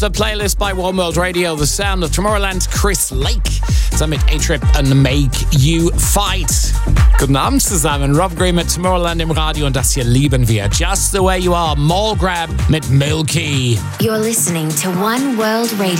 The Playlist by One World Radio, The Sound of Tomorrowland, Chris Lake, zusammen mit A-Trip and Make You Fight. Guten Abend zusammen, Rob Green mit Tomorrowland im Radio und das hier lieben wir. Just the Way You Are, Mall Grab mit Milky. You're listening to One World Radio.